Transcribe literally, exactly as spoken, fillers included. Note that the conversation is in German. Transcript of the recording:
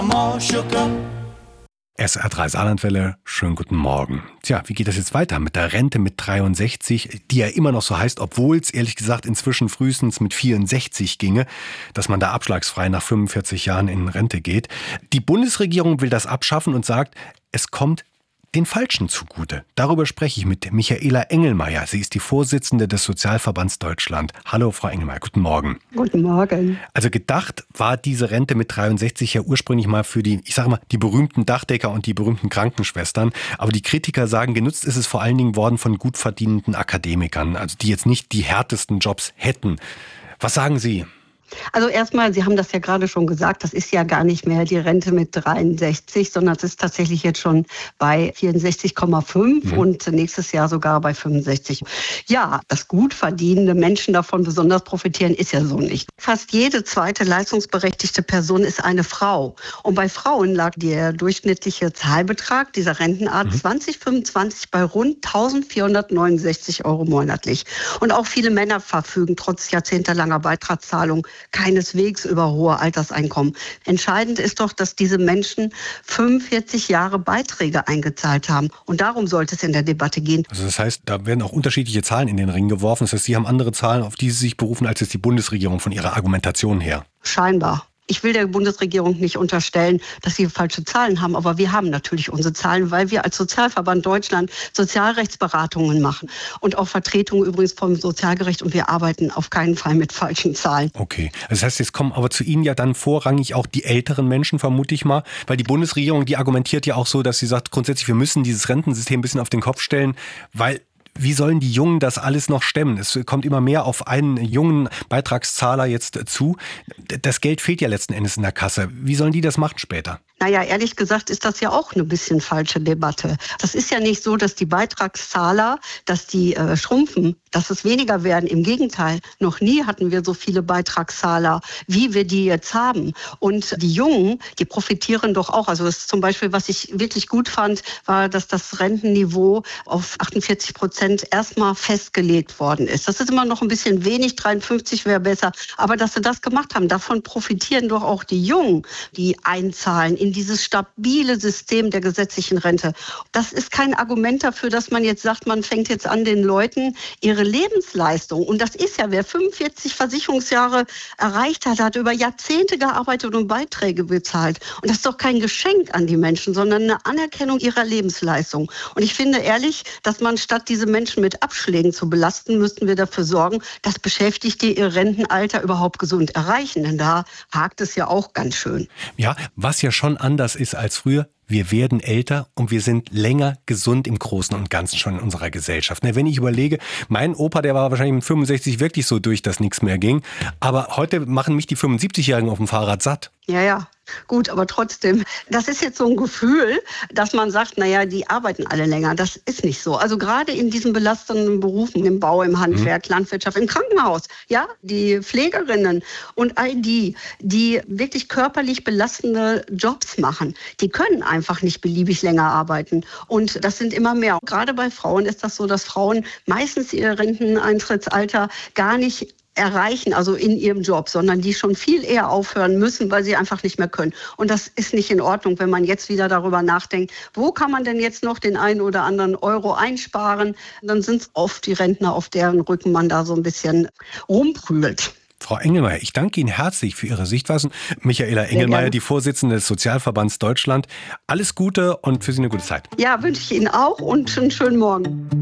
S R drei Saarlandwelle, schönen guten Morgen. Tja, wie geht das jetzt weiter mit der Rente mit dreiundsechzig, die ja immer noch so heißt, obwohl es ehrlich gesagt inzwischen frühestens mit vierundsechzig ginge, dass man da abschlagsfrei nach fünfundvierzig Jahren in Rente geht. Die Bundesregierung will das abschaffen und sagt, es kommt den Falschen zugute. Darüber spreche ich mit Michaela Engelmeier. Sie ist die Vorsitzende des Sozialverbands Deutschland. Hallo, Frau Engelmeier, guten Morgen. Guten Morgen. Also gedacht war diese Rente mit dreiundsechzig ja ursprünglich mal für die, ich sage mal, die berühmten Dachdecker und die berühmten Krankenschwestern. Aber die Kritiker sagen, genutzt ist es vor allen Dingen worden von gut verdienenden Akademikern, also die jetzt nicht die härtesten Jobs hätten. Was sagen Sie? Also erstmal, Sie haben das ja gerade schon gesagt, das ist ja gar nicht mehr die Rente mit dreiundsechzig, sondern es ist tatsächlich jetzt schon bei vierundsechzig Komma fünf mhm. und nächstes Jahr sogar bei fünfundsechzig. Ja, dass gut verdienende Menschen davon besonders profitieren, ist ja so nicht. Fast jede zweite leistungsberechtigte Person ist eine Frau. Und bei Frauen lag der durchschnittliche Zahlbetrag dieser Rentenart mhm. zwanzig fünfundzwanzig bei rund eintausendvierhundertneunundsechzig Euro monatlich. Und auch viele Männer verfügen trotz jahrzehntelanger Beitragszahlung keineswegs über hohe Alterseinkommen. Entscheidend ist doch, dass diese Menschen fünfundvierzig Jahre Beiträge eingezahlt haben. Und darum sollte es in der Debatte gehen. Also das heißt, da werden auch unterschiedliche Zahlen in den Ring geworfen. Das heißt, Sie haben andere Zahlen, auf die Sie sich berufen, als jetzt die Bundesregierung von ihrer Argumentation her. Scheinbar. Ich will der Bundesregierung nicht unterstellen, dass sie falsche Zahlen haben, aber wir haben natürlich unsere Zahlen, weil wir als Sozialverband Deutschland Sozialrechtsberatungen machen und auch Vertretungen übrigens vom Sozialgericht, und wir arbeiten auf keinen Fall mit falschen Zahlen. Okay, das heißt, jetzt kommen aber zu Ihnen ja dann vorrangig auch die älteren Menschen, vermute ich mal, weil die Bundesregierung, die argumentiert ja auch so, dass sie sagt, grundsätzlich, wir müssen dieses Rentensystem ein bisschen auf den Kopf stellen, weil wie sollen die Jungen das alles noch stemmen? Es kommt immer mehr auf einen jungen Beitragszahler jetzt zu. Das Geld fehlt ja letzten Endes in der Kasse. Wie sollen die das machen später? Naja, ehrlich gesagt ist das ja auch eine bisschen falsche Debatte. Das ist ja nicht so, dass die Beitragszahler, dass die äh, schrumpfen, dass es weniger werden. Im Gegenteil, noch nie hatten wir so viele Beitragszahler, wie wir die jetzt haben. Und die Jungen, die profitieren doch auch. Also das zum Beispiel, was ich wirklich gut fand, war, dass das Rentenniveau auf achtundvierzig Prozent erstmal festgelegt worden ist. Das ist immer noch ein bisschen wenig, dreiundfünfzig wäre besser. Aber dass sie das gemacht haben, davon profitieren doch auch die Jungen, die einzahlen in dieses stabile System der gesetzlichen Rente. Das ist kein Argument dafür, dass man jetzt sagt, man fängt jetzt an, den Leuten ihre Lebensleistung, und das ist ja, wer fünfundvierzig Versicherungsjahre erreicht hat, hat über Jahrzehnte gearbeitet und Beiträge bezahlt. Und das ist doch kein Geschenk an die Menschen, sondern eine Anerkennung ihrer Lebensleistung. Und ich finde ehrlich, dass man statt diese Menschen mit Abschlägen zu belasten, müssten wir dafür sorgen, dass Beschäftigte ihr Rentenalter überhaupt gesund erreichen. Denn da hakt es ja auch ganz schön. Ja, was ja schon anders ist als früher. Wir werden älter und wir sind länger gesund im Großen und Ganzen schon in unserer Gesellschaft. Wenn ich überlege, mein Opa, der war wahrscheinlich mit fünfundsechzig wirklich so durch, dass nichts mehr ging. Aber heute machen mich die fünfundsiebzigjährigen auf dem Fahrrad satt. Ja, ja. Gut, aber trotzdem, das ist jetzt so ein Gefühl, dass man sagt, naja, die arbeiten alle länger. Das ist nicht so. Also gerade in diesen belastenden Berufen, im Bau, im Handwerk, mhm. Landwirtschaft, im Krankenhaus, ja, die Pflegerinnen und all die, die wirklich körperlich belastende Jobs machen, die können einfach nicht beliebig länger arbeiten. Und das sind immer mehr. Gerade bei Frauen ist das so, dass Frauen meistens ihr Renteneintrittsalter gar nicht erreichen, also in ihrem Job, sondern die schon viel eher aufhören müssen, weil sie einfach nicht mehr können. Und das ist nicht in Ordnung, wenn man jetzt wieder darüber nachdenkt, wo kann man denn jetzt noch den einen oder anderen Euro einsparen? Dann sind es oft die Rentner, auf deren Rücken man da so ein bisschen rumprügelt. Frau Engelmeier, ich danke Ihnen herzlich für Ihre Sichtweisen. Michaela Engelmeier, die Vorsitzende des Sozialverbands Deutschland. Alles Gute und für Sie eine gute Zeit. Ja, wünsche ich Ihnen auch und einen schönen Morgen.